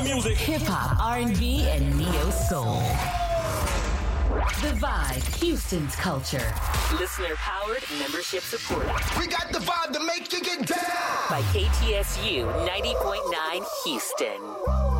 music. Hip hop, R&B, and neo soul. The Vibe, Houston's culture. Listener powered, membership supported. We got the vibe to make you get down. By KTSU 90.9 Houston.